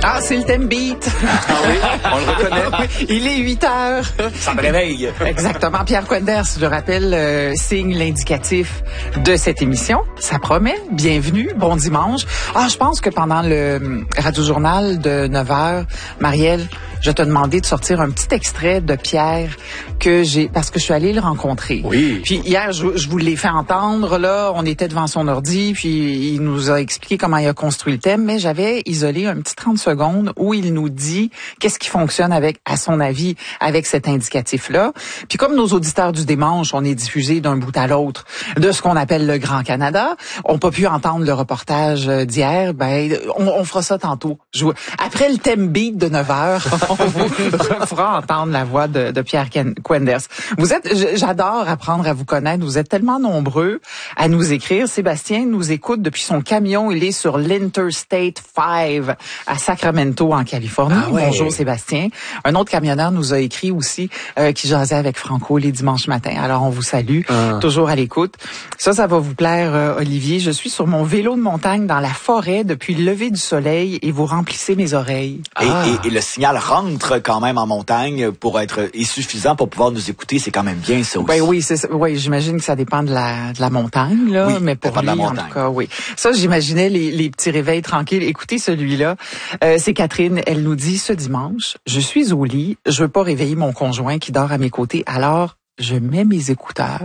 Ah, c'est le thème beat. Ah oui, on le reconnaît. Il est 8 heures. Ça me réveille. Exactement. Pierre Quenders, je le rappelle, signe l'indicatif de cette émission. Ça promet. Bienvenue. Bon dimanche. Ah, je pense que pendant le Radio-Journal de 9 heures, Marielle, je t'ai demandé de sortir un petit extrait de Pierre parce que je suis allée le rencontrer. Oui. Puis hier, je vous l'ai fait entendre, là. On était devant son ordi, puis il nous a expliqué comment il a construit le thème, mais j'avais isolé un petit 30 secondes où il nous dit qu'est-ce qui fonctionne à son avis, avec cet indicatif-là. Puis comme nos auditeurs du dimanche, on est diffusés d'un bout à l'autre de ce qu'on appelle le Grand Canada, on n'a pas pu entendre le reportage d'hier, on fera ça tantôt. Après le thème beat de 9 heures, on vous fera entendre la voix de Pierre Quenders. J'adore apprendre à vous connaître. Vous êtes tellement nombreux à nous écrire. Sébastien nous écoute depuis son camion. Il est sur l'Interstate 5 à Sacramento, en Californie. Ah ouais. Bonjour Sébastien. Un autre camionneur nous a écrit aussi, qui jasait avec Franco les dimanches matins. Alors on vous salue, toujours à l'écoute. Ça va vous plaire, Olivier. Je suis sur mon vélo de montagne dans la forêt depuis le lever du soleil et vous remplissez mes oreilles. Et le signal rentre quand même en montagne pour être suffisant pour pouvoir nous écouter. C'est quand même bien ça aussi. Ben oui, c'est ça. Oui, j'imagine que ça dépend de la montagne, là. Oui, mais pour lui, en tout cas, oui. Ça, j'imaginais les petits réveils tranquilles. Écoutez celui-là. C'est Catherine. Elle nous dit, ce dimanche, je suis au lit. Je veux pas réveiller mon conjoint qui dort à mes côtés. Alors, je mets mes écouteurs.